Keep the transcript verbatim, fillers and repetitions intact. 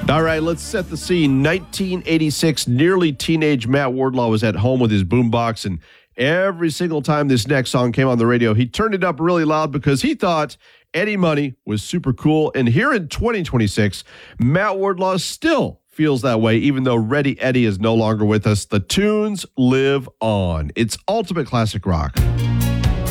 All right, let's set the scene. nineteen eighty-six, nearly teenage Matt Wardlaw was at home with his boombox, and every single time this next song came on the radio, he turned it up really loud because he thought Eddie Money was super cool. And here in twenty twenty-six, Matt Wardlaw still feels that way, even though Ready Eddie is no longer with us. The tunes live on. It's ultimate classic rock.